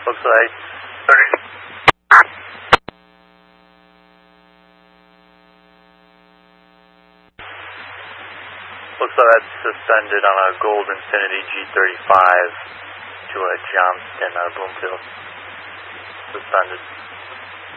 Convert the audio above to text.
Looks like 30. Looks like that's suspended on a Gold Infinity G35 to a Johnston, Bloomfield. Suspended.